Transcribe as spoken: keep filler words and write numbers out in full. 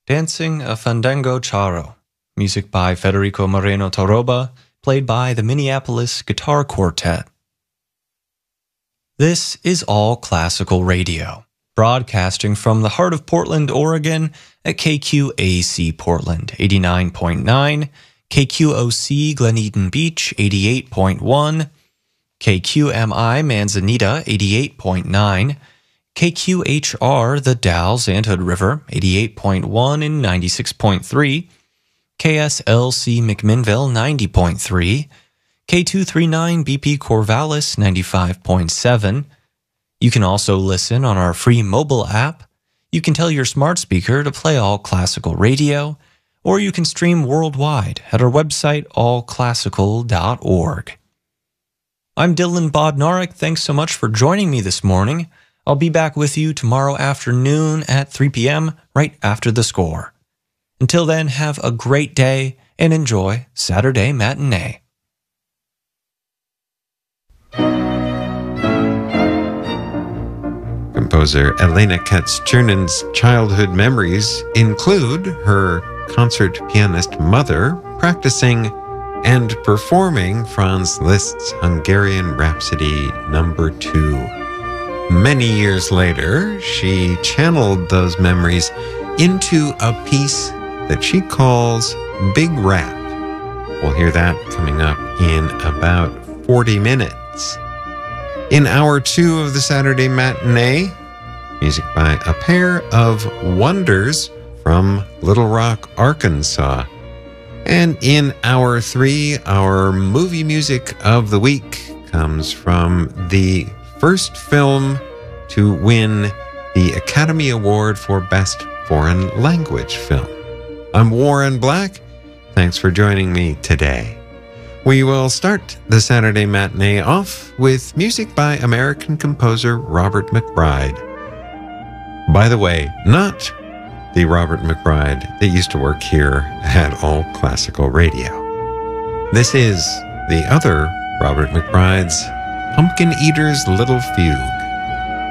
Dancing a Fandango Charro, music by Federico Moreno Toroba, played by the Minneapolis Guitar Quartet. This is All Classical Radio, broadcasting from the heart of Portland, Oregon at K Q A C Portland eighty-nine point nine, K Q O C Glen Eden Beach eighty-eight point one, K Q M I Manzanita eighty-eight point nine, K Q H R The Dalles and Hood River eighty-eight point one and ninety-six point three, K S L C McMinnville ninety point three, K two thirty-nine B P Corvallis ninety-five point seven. You can also listen on our free mobile app. You can tell your smart speaker to play All Classical Radio, or you can stream worldwide at our website all classical dot org. I'm Dylan Bodnarik. Thanks so much for joining me this morning. I'll be back with you tomorrow afternoon at three p.m. right after the score. Until then, have a great day and enjoy Saturday Matinee. Composer Elena Katz-Chernyn's childhood memories include her concert pianist mother practicing and performing Franz Liszt's Hungarian Rhapsody number two. Many years later, she channeled those memories into a piece that she calls Big Rap. We'll hear that coming up in about forty minutes. In hour two of the Saturday Matinee, music by a pair of wonders from Little Rock, Arkansas. And in hour three, our movie music of the week comes from the first film to win the Academy Award for Best Foreign Language Film. I'm Warren Black. Thanks for joining me today. We will start the Saturday Matinee off with music by American composer Robert McBride. By the way, not the Robert McBride that used to work here at All Classical Radio. This is the other Robert McBride's Pumpkin Eater's Little Fugue.